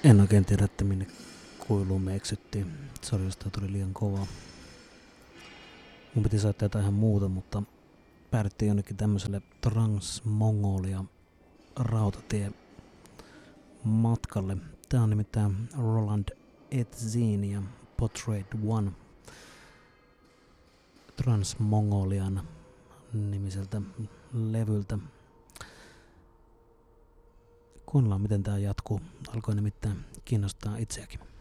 En oikein tiedä, että minne kuiluun me eksyttiin. Sarjasta tuli liian kovaa. Mun piti soittaa jotain ihan muuta, mutta päädyttiin jonnekin tämmöiselle Trans-Mongolia rautatie matkalle. Tää on nimittäin Roland Edzin ja Portrait One Trans-Mongolian nimiseltä levyltä. Kuunnellaan miten tää jatkuu. Alkoi nimittäin kiinnostaa itseäkin.